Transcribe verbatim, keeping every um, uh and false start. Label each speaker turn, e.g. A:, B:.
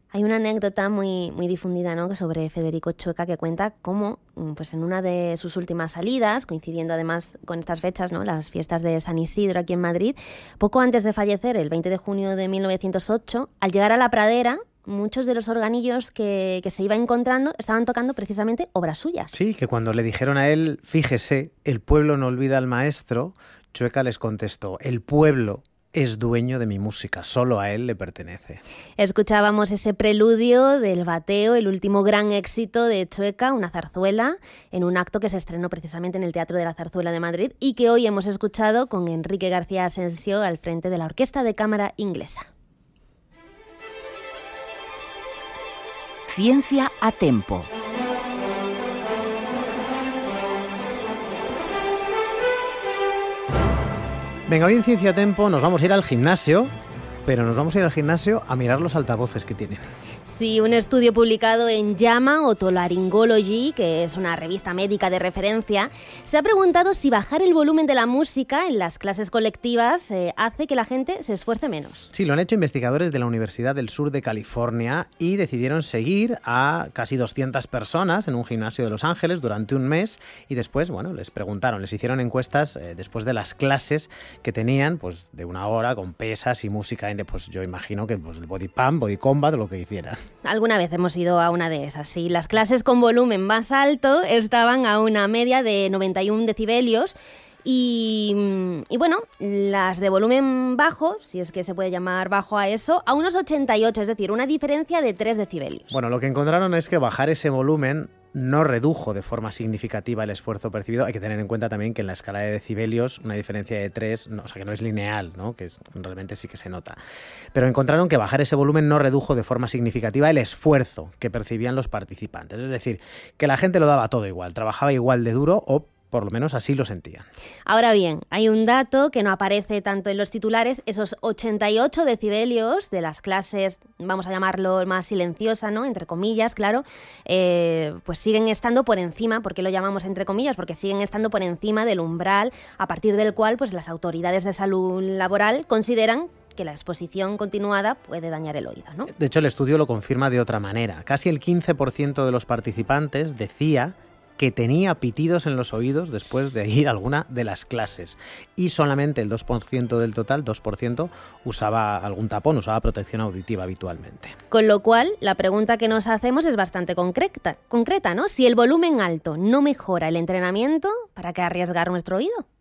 A: Hay una anécdota muy, muy difundida, ¿no?, sobre Federico Chueca, que cuenta cómo, pues en una de sus últimas salidas, coincidiendo además con estas fechas, ¿no?, las fiestas de San Isidro aquí en Madrid, poco antes de fallecer, el veinte de junio de mil novecientos ocho, al llegar a la pradera, muchos de los organillos que, que se iba encontrando estaban tocando precisamente obras suyas.
B: Sí, que cuando le dijeron a él, fíjese, el pueblo no olvida al maestro, Chueca les contestó, el pueblo es dueño de mi música, solo a él le pertenece.
A: Escuchábamos ese preludio del Bateo, el último gran éxito de Chueca, una zarzuela, en un acto que se estrenó precisamente en el Teatro de la Zarzuela de Madrid y que hoy hemos escuchado con Enrique García Asensio al frente de la Orquesta de Cámara Inglesa.
C: Ciencia a tempo.
B: Venga, hoy en Ciencia a Tempo nos vamos a ir al gimnasio, pero nos vamos a ir al gimnasio a mirar los altavoces que tienen.
A: Sí, un estudio publicado en JAMA Otolaryngology, que es una revista médica de referencia, se ha preguntado si bajar el volumen de la música en las clases colectivas eh, hace que la gente se esfuerce menos.
B: Sí, lo han hecho investigadores de la Universidad del Sur de California y decidieron seguir a casi doscientas personas en un gimnasio de Los Ángeles durante un mes y después, bueno, les preguntaron, les hicieron encuestas eh, después de las clases que tenían, pues de una hora con pesas y música, pues yo imagino que pues, el body pump, body combat o lo que hicieran.
A: Alguna vez hemos ido a una de esas, sí. Las clases con volumen más alto estaban a una media de noventa y un decibelios y, y bueno, las de volumen bajo, si es que se puede llamar bajo a eso, a unos ochenta y ocho, es decir, una diferencia de tres decibelios.
B: Bueno, lo que encontraron es que bajar ese volumen no redujo de forma significativa el esfuerzo percibido. Hay que tener en cuenta también que en la escala de decibelios una diferencia de tres, no, o sea que no es lineal, ¿no?, que es, realmente sí que se nota. Pero encontraron que bajar ese volumen no redujo de forma significativa el esfuerzo que percibían los participantes. Es decir, que la gente lo daba todo igual, trabajaba igual de duro o por lo menos así lo sentían.
A: Ahora bien, hay un dato que no aparece tanto en los titulares, esos ochenta y ocho decibelios de las clases, vamos a llamarlo más silenciosa, ¿no?, entre comillas, claro, eh, pues siguen estando por encima. ¿Por qué lo llamamos entre comillas? Porque siguen estando por encima del umbral a partir del cual pues las autoridades de salud laboral consideran que la exposición continuada puede dañar el oído, ¿no?
B: De hecho, el estudio lo confirma de otra manera. Casi el quince por ciento de los participantes decía que tenía pitidos en los oídos después de ir a alguna de las clases. Y solamente el dos por ciento del total, dos por ciento, usaba algún tapón, usaba protección auditiva habitualmente.
A: Con lo cual, la pregunta que nos hacemos es bastante concreta, concreta, ¿no? Si el volumen alto no mejora el entrenamiento, ¿para qué arriesgar nuestro oído?